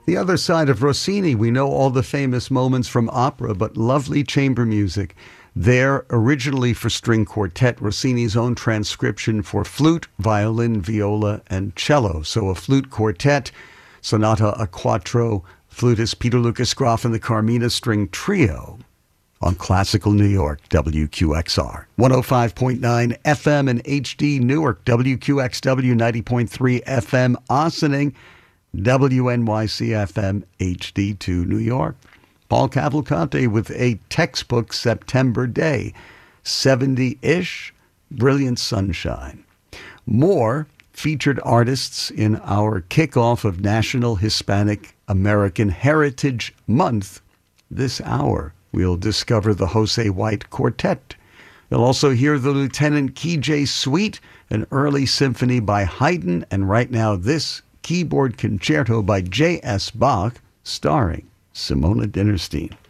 The other side of Rossini, we know all the famous moments from opera, but lovely chamber music. There, originally for string quartet, Rossini's own transcription for flute, violin, viola, and cello. So a flute quartet, sonata a quattro, flutist Peter Lucas Graf and the Carmina String Trio on Classical New York, WQXR. 105.9 FM and HD Newark, WQXW 90.3 FM Ossining, WNYC FM HD2 New York. Paul Cavalcante with a textbook September day. 70-ish, brilliant sunshine. More featured artists in our kickoff of National Hispanic American Heritage Month. This hour, we'll discover the Jose White Quartet. You'll also hear the Lieutenant Key Suite, an early symphony by Haydn, and right now this keyboard concerto by J.S. Bach, starring Simona Dinnerstein.